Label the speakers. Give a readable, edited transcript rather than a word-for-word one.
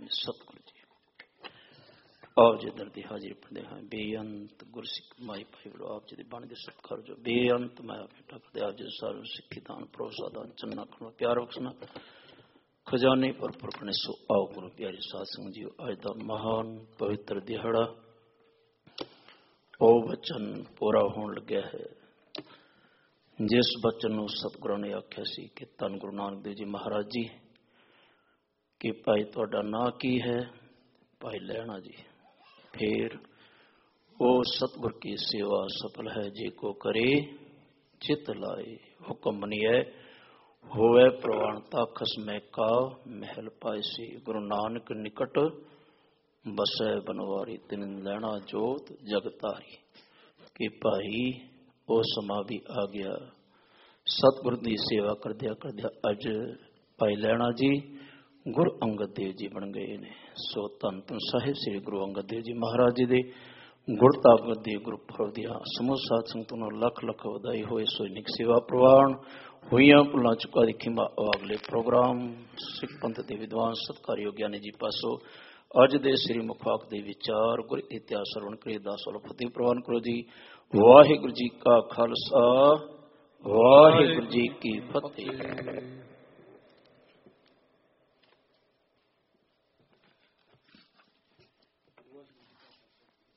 Speaker 1: सतगुरु जी आप जी दर दी हाजिरी पढ़ते हैं बेअंत गुरसिख माई भाई बड़ो आप जी बाणी दे सत्कार जो बेअंत माया बेटा करते आप जी सारू सिखी दान भरोसा दान चन्ना खड़ो प्यार बख्शना खजाने पर परखने सो आओ गुरु प्यारे साध संग जी अज दा महान पवित्र दिहाड़ा ओ वचन पूरा होने लग्या है जिस बचन नूं सतगुरां ने आख्या सी कि धन गुरु नानक देव जी महाराज जी कि भाई तुहाडा नां की है भाई लैणा जी फिर ओ सतगुर की सेवा सफल है जे को करे चित लाए हुक्म मनिए होवे प्रवाणता खसमै का महल पायसी गुरु नानक निकट बसै बनवारी तिन लैणा जोत जगतारी कि भाई ओ समा भी आ गया सतगुर की सेवा करदिया अज भाई लैणा जी गुरु अंगद देव जी बन गए ने सो धन धन साहिब श्री गुरु अंगद देव जी महाराज जी दे गुरतागत दे गुरपुरब दियां समूह साध संगतां नूं लख लख वधाई होए सोइनिक सेवा प्रवान होइयां भुलां चुका दी खिमा अगले प्रोग्राम सिख पंथ दे विद्वान सत्कार योग्यानी जी पासों अज दे श्री मुखाक दे विचार गुर इतिहास श्रवण करे दास वाला फतेह प्रवान करो जी वाहिगुरू जी का खालसा वाहिगुरू जी की फतेह।